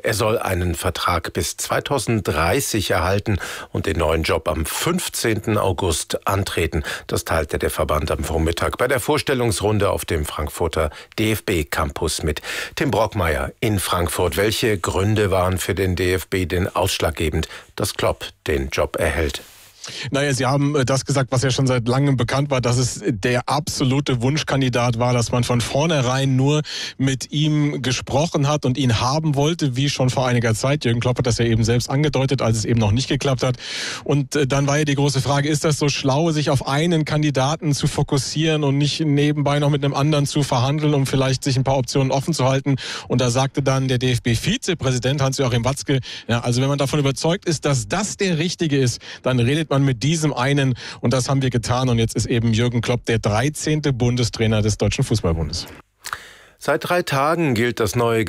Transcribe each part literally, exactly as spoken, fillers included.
Er soll einen Vertrag bis zweitausenddreißig erhalten und den neuen Job am fünfzehnten August antreten. Das teilte der Verband am Vormittag bei der Vorstellungsrunde auf dem Frankfurter D F B-Campus mit. Tim Brockmeier in Frankfurt. Welche Gründe waren für den D F B denn ausschlaggebend, dass Klopp den Job erhält? Naja, Sie haben das gesagt, was ja schon seit langem bekannt war, dass es der absolute Wunschkandidat war, dass man von vornherein nur mit ihm gesprochen hat und ihn haben wollte, wie schon vor einiger Zeit. Jürgen Klopp hat das ja eben selbst angedeutet, als es eben noch nicht geklappt hat. Und dann war ja die große Frage, ist das so schlau, sich auf einen Kandidaten zu fokussieren und nicht nebenbei noch mit einem anderen zu verhandeln, um vielleicht sich ein paar Optionen offen zu halten? Und da sagte dann der D F B-Vizepräsident Hans-Joachim Watzke, ja, also wenn man davon überzeugt ist, dass das der Richtige ist, dann redet man mit diesem einen, und das haben wir getan, und jetzt ist eben Jürgen Klopp der dreizehnte Bundestrainer des Deutschen Fußballbundes. Seit drei Tagen gilt das neue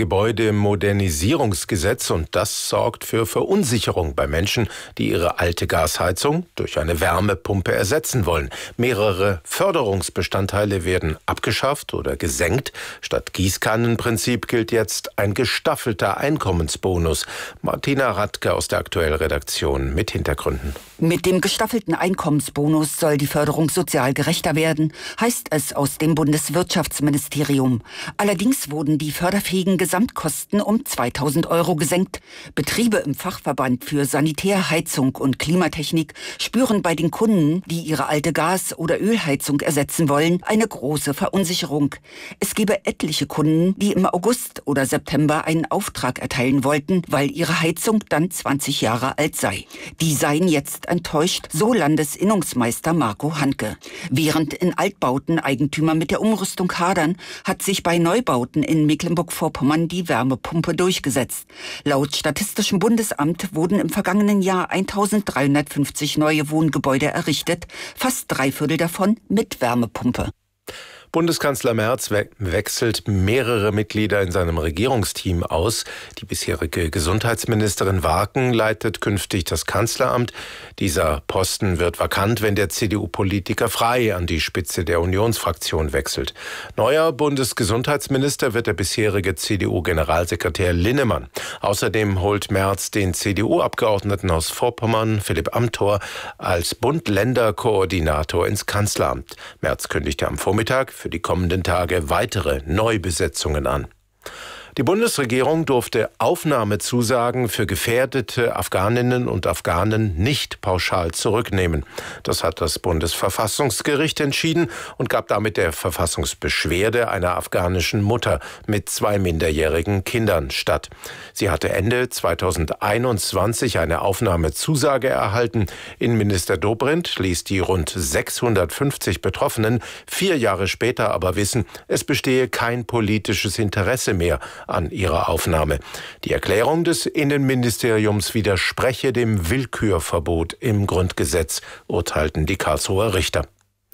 Gebäudemodernisierungsgesetz und das sorgt für Verunsicherung bei Menschen, die ihre alte Gasheizung durch eine Wärmepumpe ersetzen wollen. Mehrere Förderungsbestandteile werden abgeschafft oder gesenkt. Statt Gießkannenprinzip gilt jetzt ein gestaffelter Einkommensbonus. Martina Radke aus der Aktuell-Redaktion mit Hintergründen. Mit dem gestaffelten Einkommensbonus soll die Förderung sozial gerechter werden, heißt es aus dem Bundeswirtschaftsministerium. Allerdings wurden die förderfähigen Gesamtkosten um zweitausend Euro gesenkt. Betriebe im Fachverband für Sanitär, Heizung und Klimatechnik spüren bei den Kunden, die ihre alte Gas- oder Ölheizung ersetzen wollen, eine große Verunsicherung. Es gebe etliche Kunden, die im August oder September einen Auftrag erteilen wollten, weil ihre Heizung dann zwanzig Jahre alt sei. Die seien jetzt enttäuscht, so Landesinnungsmeister Marco Hanke. Während in Altbauten Eigentümer mit der Umrüstung hadern, hat sich bei Neubauten in Mecklenburg-Vorpommern die Wärmepumpe durchgesetzt. Laut Statistischem Bundesamt wurden im vergangenen Jahr eintausenddreihundertfünfzig neue Wohngebäude errichtet, fast drei Viertel davon mit Wärmepumpe. Bundeskanzler Merz we- wechselt mehrere Mitglieder in seinem Regierungsteam aus. Die bisherige Gesundheitsministerin Warken leitet künftig das Kanzleramt. Dieser Posten wird vakant, wenn der C D U-Politiker Frey an die Spitze der Unionsfraktion wechselt. Neuer Bundesgesundheitsminister wird der bisherige C D U-Generalsekretär Linnemann. Außerdem holt Merz den C D U-Abgeordneten aus Vorpommern, Philipp Amthor, als Bund-Länder-Koordinator ins Kanzleramt. Merz kündigte am Vormittag für die kommenden Tage weitere Neubesetzungen an. Die Bundesregierung durfte Aufnahmezusagen für gefährdete Afghaninnen und Afghanen nicht pauschal zurücknehmen. Das hat das Bundesverfassungsgericht entschieden und gab damit der Verfassungsbeschwerde einer afghanischen Mutter mit zwei minderjährigen Kindern statt. Sie hatte Ende zweitausendeinundzwanzig eine Aufnahmezusage erhalten. Innenminister Dobrindt ließ die rund sechshundertfünfzig Betroffenen vier Jahre später aber wissen, es bestehe kein politisches Interesse mehr an ihrer Aufnahme. Die Erklärung des Innenministeriums widerspreche dem Willkürverbot im Grundgesetz, urteilten die Karlsruher Richter.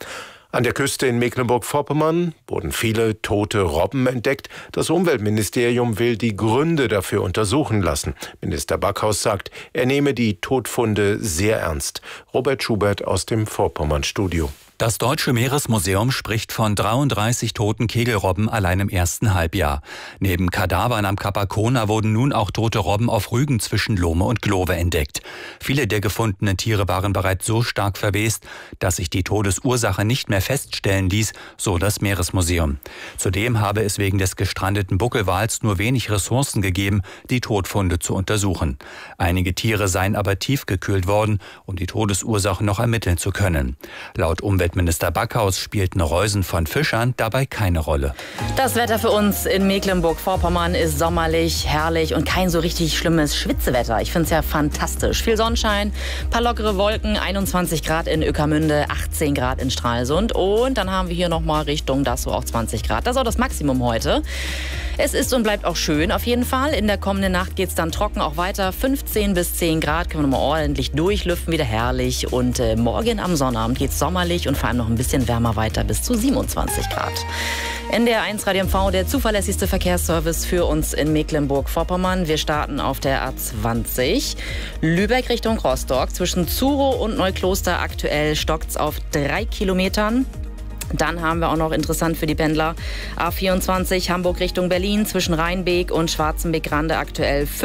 An der Küste in Mecklenburg-Vorpommern wurden viele tote Robben entdeckt. Das Umweltministerium will die Gründe dafür untersuchen lassen. Minister Backhaus sagt, er nehme die Todfunde sehr ernst. Robert Schubert aus dem Vorpommern-Studio. Das Deutsche Meeresmuseum spricht von dreiunddreißig toten Kegelrobben allein im ersten Halbjahr. Neben Kadavern am Kap Arkona wurden nun auch tote Robben auf Rügen zwischen Lohme und Glove entdeckt. Viele der gefundenen Tiere waren bereits so stark verwest, dass sich die Todesursache nicht mehr feststellen ließ, so das Meeresmuseum. Zudem habe es wegen des gestrandeten Buckelwals nur wenig Ressourcen gegeben, die Todfunde zu untersuchen. Einige Tiere seien aber tiefgekühlt worden, um die Todesursache noch ermitteln zu können. Laut Umwelt Umweltminister Backhaus spielten Reusen von Fischern dabei keine Rolle. Das Wetter für uns in Mecklenburg-Vorpommern ist sommerlich, herrlich und kein so richtig schlimmes Schwitzewetter. Ich finde es ja fantastisch. Viel Sonnenschein, paar lockere Wolken, einundzwanzig Grad in Ueckermünde, achtzehn Grad in Stralsund und dann haben wir hier nochmal Richtung Dassow auch zwanzig Grad. Das ist auch das Maximum heute. Es ist und bleibt auch schön auf jeden Fall. In der kommenden Nacht geht es dann trocken auch weiter. fünfzehn bis zehn Grad können wir nochmal ordentlich durchlüften, wieder herrlich. Und äh, morgen am Sonnabend geht es sommerlich und vor allem noch ein bisschen wärmer weiter bis zu siebenundzwanzig Grad. N D R eins Radio M V, der zuverlässigste Verkehrsservice für uns in Mecklenburg-Vorpommern. Wir starten auf der A zwanzig. Lübeck Richtung Rostock. Zwischen Zurow und Neukloster aktuell stockt's auf drei Kilometern. Dann haben wir auch noch interessant für die Pendler A vierundzwanzig Hamburg Richtung Berlin zwischen Rheinbeek und Schwarzenbeck-Grande aktuell